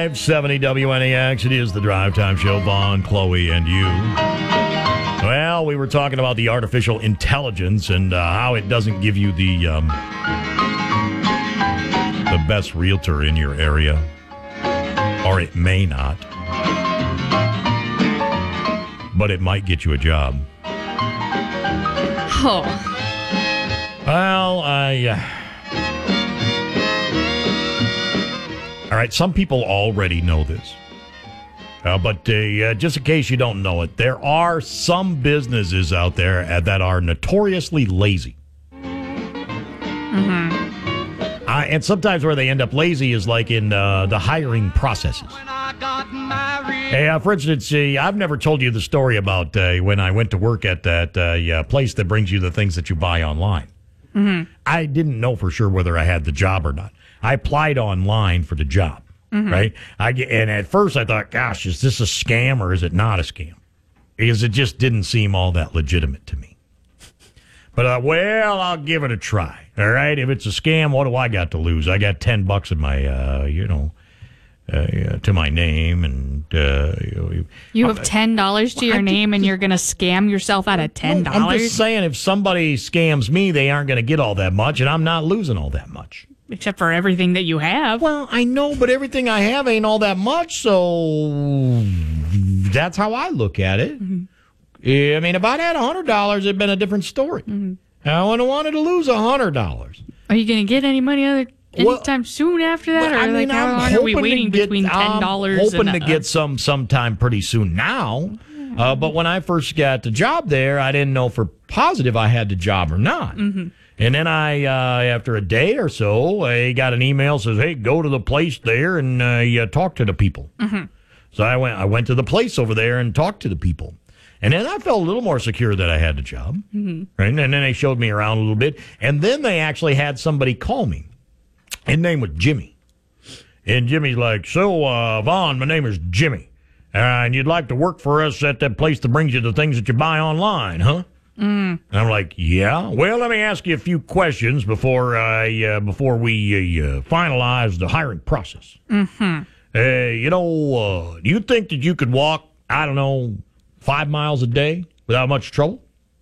570 WNAX. It is the Drive Time Show. Vaughn, Chloe, and you. Well, we were talking about the artificial intelligence and how it doesn't give you the best realtor in your area. Or it may not. But it might get you a job. Oh. Well, all right, some people already know this. But just in case you don't know it, there are some businesses out there that are notoriously lazy. Mm-hmm. And sometimes where they end up lazy is like in the hiring processes. Hey, for instance, I've never told you the story about when I went to work at that place that brings you the things that you buy online. Mm-hmm. I didn't know for sure whether I had the job or not. I applied online for the job, right? And at first I thought, gosh, is this a scam or is it not a scam? Because it just didn't seem all that legitimate to me. But, well, I'll give it a try, all right? If it's a scam, what do I got to lose? I got $10 in my, to my name. And you have $10 to your name and you're going to scam yourself out of $10? I'm just saying, if somebody scams me, they aren't going to get all that much, and I'm not losing all that much. Except for everything that you have. Well, I know, but everything I have ain't all that much, so that's how I look at it. Mm-hmm. I mean, if I'd had $100, it'd been a different story. Mm-hmm. I wouldn't have wanted to lose $100. Are you going to get any money anytime soon after that? Well, or like, how long are we waiting between $10 I'm hoping to get some sometime pretty soon now. But when I first got the job there, I didn't know for positive I had the job or not. Mm-hmm. And then I, after a day or so, I got an email says, "Hey, go to the place there and talk to the people." Mm-hmm. So I went to the place over there and talked to the people. And then I felt a little more secure that I had the job. Mm-hmm. Right? And then they showed me around a little bit. And then they actually had somebody call me. His name was Jimmy. And Jimmy's like, "So, Vaughn, my name is Jimmy. And you'd like to work for us at that place that brings you the things that you buy online, huh?" Mm. And I'm like, "Yeah. Well, let me ask you a few questions before we finalize the hiring process. Mm-hmm. Do you think that you could walk, 5 miles a day without much trouble?"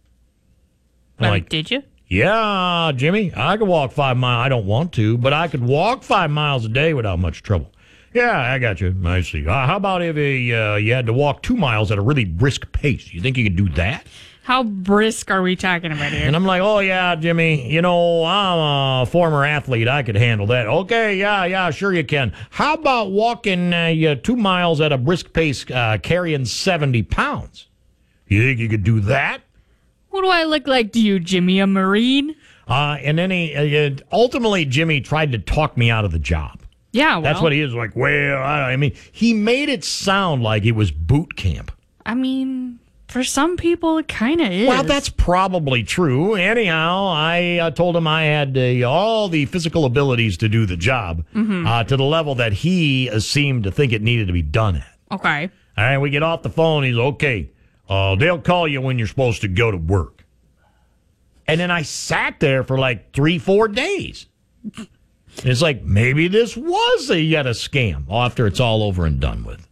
I'm like, did you? "Yeah, Jimmy, I could walk 5 miles. I don't want to, but I could walk 5 miles a day without much trouble." "Yeah, I got you. I see. How about if you had to walk 2 miles at a really brisk pace? You think you could do that?" How brisk are we talking about here? And I'm like, "Oh, yeah, Jimmy, I'm a former athlete. I could handle that." "Okay, yeah, sure you can. How about walking 2 miles at a brisk pace carrying 70 pounds? You think you could do that?" What do I look like to you, Jimmy? A Marine? And then ultimately, Jimmy tried to talk me out of the job. Yeah, well. That's what he is like. Well, he made it sound like it was boot camp. For some people, it kind of is. Well, that's probably true. Anyhow, I told him I had all the physical abilities to do the job to the level that he seemed to think it needed to be done at. Okay. All right, we get off the phone. He's okay. They'll call you when you're supposed to go to work. And then I sat there for like 3-4 days. It's like, maybe this was yet a scam after it's all over and done with.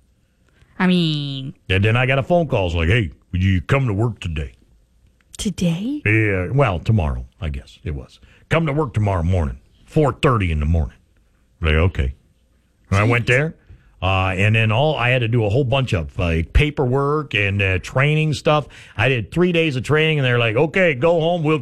And then I got a phone call. It's like, "Hey, would you come to work today?" Today? Yeah, well, tomorrow, I guess it was. "Come to work tomorrow morning, 4:30 in the morning." Like, okay. And I went there, and then I had to do a whole bunch of paperwork and training stuff. I did 3 days of training, and they're like, "Okay, go home. We'll